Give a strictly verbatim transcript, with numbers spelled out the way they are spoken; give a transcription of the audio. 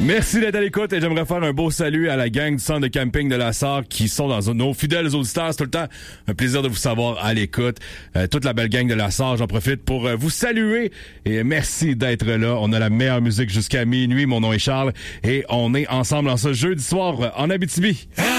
Merci d'être à l'écoute et j'aimerais faire un beau salut à la gang du centre de camping de la Sarre qui sont dans nos fidèles auditeurs. C'est tout le temps un plaisir de vous savoir à l'écoute. Euh, toute la belle gang de la Sarre, j'en profite pour euh, vous saluer et merci d'être là. On a la meilleure musique jusqu'à minuit. Mon nom est Charles et on est ensemble en ce jeudi soir en Abitibi.